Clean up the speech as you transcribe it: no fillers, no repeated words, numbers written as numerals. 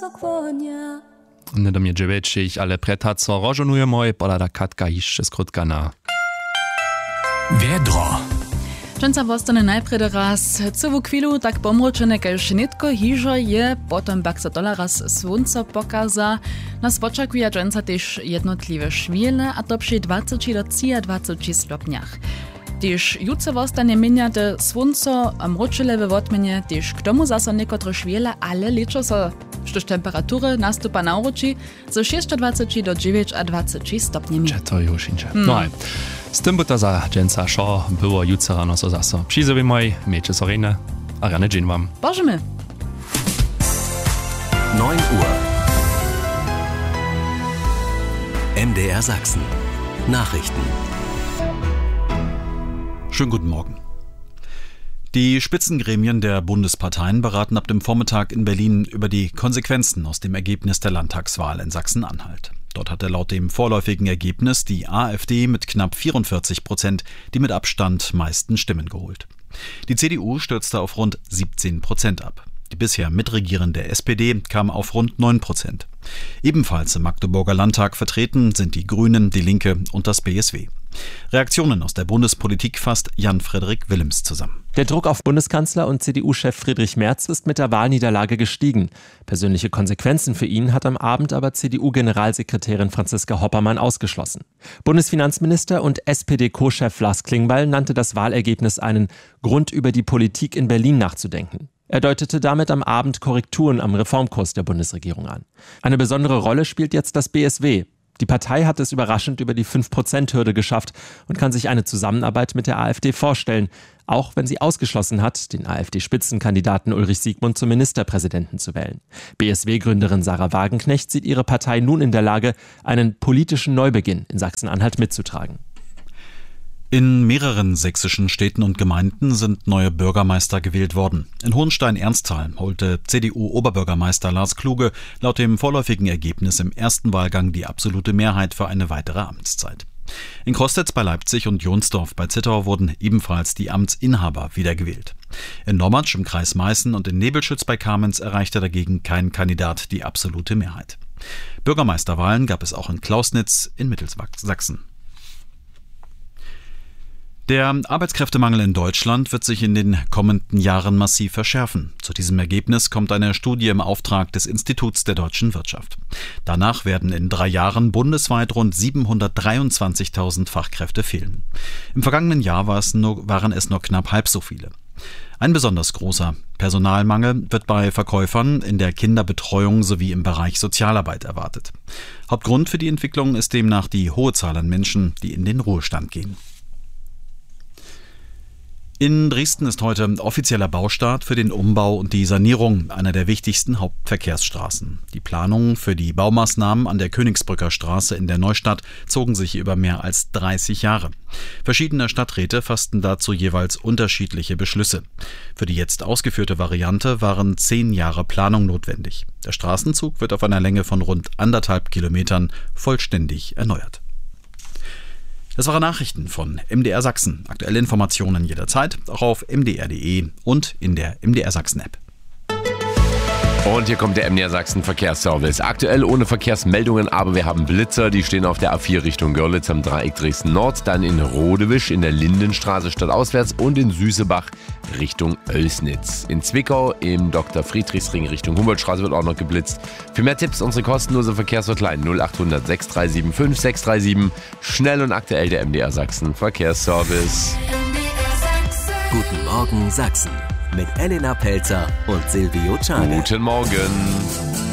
Nie do mnie dziewięć, ale preta co rożonuje moje polada katka jeszcze skrótka na. Wiedro. Często wostane najpredy raz całą chwilu tak pomročené, kaž nitko hižo je, potom pak sa tola raz słonco pokaza. Nas oczekuje często też jednotliwe szwiele, a to przy 20 do 23 stopniach. Też jutro wostane miniate słonco a mročelewe wotmienie, też k tomu zasa niekotre szwiele, ale liczą so sztuż temperatury nastupa na uroči ze 26 do 29 stopniami. Cze to już incze. No aj. Z tym by to za dżęca szo było jutro rano so zaso. Przyzowy moj, miejcie sorene, a rane dzień wam. Bożymy. 9 Uhr. MDR Sachsen. Nachrichten. Schönen guten Morgen. Die Spitzengremien der Bundesparteien beraten ab dem Vormittag in Berlin über die Konsequenzen aus dem Ergebnis der Landtagswahl in Sachsen-Anhalt. Dort hatte laut dem vorläufigen Ergebnis die AfD mit knapp 44% die mit Abstand meisten Stimmen geholt. Die CDU stürzte auf rund 17% ab. Die bisher mitregierende SPD kam auf rund 9%. Ebenfalls im Magdeburger Landtag vertreten sind die Grünen, die Linke und das BSW. Reaktionen aus der Bundespolitik fasst Jan-Frederik Willems zusammen. Der Druck auf Bundeskanzler und CDU-Chef Friedrich Merz ist mit der Wahlniederlage gestiegen. Persönliche Konsequenzen für ihn hat am Abend aber CDU-Generalsekretärin Franziska Hoppermann ausgeschlossen. Bundesfinanzminister und SPD-Co-Chef Lars Klingbeil nannte das Wahlergebnis einen Grund, über die Politik in Berlin nachzudenken. Er deutete damit am Abend Korrekturen am Reformkurs der Bundesregierung an. Eine besondere Rolle spielt jetzt das BSW. Die Partei hat es überraschend über die 5%-Hürde geschafft und kann sich eine Zusammenarbeit mit der AfD vorstellen, auch wenn sie ausgeschlossen hat, den AfD-Spitzenkandidaten Ulrich Siegmund zum Ministerpräsidenten zu wählen. BSW-Gründerin Sarah Wagenknecht sieht ihre Partei nun in der Lage, einen politischen Neubeginn in Sachsen-Anhalt mitzutragen. In mehreren sächsischen Städten und Gemeinden sind neue Bürgermeister gewählt worden. In Hohenstein-Ernsthal holte CDU-Oberbürgermeister Lars Kluge laut dem vorläufigen Ergebnis im ersten Wahlgang die absolute Mehrheit für eine weitere Amtszeit. In Crostitz bei Leipzig und Jonsdorf bei Zittau wurden ebenfalls die Amtsinhaber wiedergewählt. In Normatsch im Kreis Meißen und in Nebelschütz bei Kamenz erreichte dagegen kein Kandidat die absolute Mehrheit. Bürgermeisterwahlen gab es auch in Klausnitz in Mittelsachsen. Der Arbeitskräftemangel in Deutschland wird sich in den kommenden Jahren massiv verschärfen. Zu diesem Ergebnis kommt eine Studie im Auftrag des Instituts der deutschen Wirtschaft. Danach werden in 3 Jahren bundesweit rund 723.000 Fachkräfte fehlen. Im vergangenen Jahr waren es nur knapp halb so viele. Ein besonders großer Personalmangel wird bei Verkäufern in der Kinderbetreuung sowie im Bereich Sozialarbeit erwartet. Hauptgrund für die Entwicklung ist demnach die hohe Zahl an Menschen, die in den Ruhestand gehen. In Dresden ist heute offizieller Baustart für den Umbau und die Sanierung einer der wichtigsten Hauptverkehrsstraßen. Die Planungen für die Baumaßnahmen an der Königsbrücker Straße in der Neustadt zogen sich über mehr als 30 Jahre. Verschiedene Stadträte fassten dazu jeweils unterschiedliche Beschlüsse. Für die jetzt ausgeführte Variante waren 10 Jahre Planung notwendig. Der Straßenzug wird auf einer Länge von rund 1,5 Kilometern vollständig erneuert. Das waren Nachrichten von MDR Sachsen. Aktuelle Informationen jederzeit, auch auf mdr.de und in der MDR Sachsen-App. Und hier kommt der MDR Sachsen Verkehrsservice. Aktuell ohne Verkehrsmeldungen, aber wir haben Blitzer. Die stehen auf der A4 Richtung Görlitz am Dreieck Dresden Nord, dann in Rodewisch in der Lindenstraße stadtauswärts und in Süßebach Richtung Oelsnitz. In Zwickau im Dr. Friedrichsring Richtung Humboldtstraße wird auch noch geblitzt. Für mehr Tipps unsere kostenlose Verkehrshotline 0800 6375 637. Schnell und aktuell der MDR Sachsen Verkehrsservice. Guten Morgen Sachsen mit Elena Pelzer und Silvio Czarne. Guten Morgen.